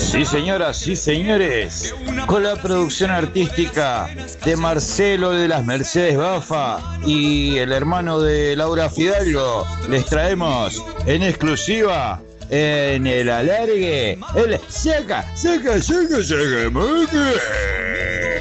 Sí, señoras, sí, señores. Con la producción artística de Marcelo de las Mercedes Bafa y el hermano de Laura Fidalgo, les traemos en exclusiva en el alargue el saca, saca, saca, saca, saca.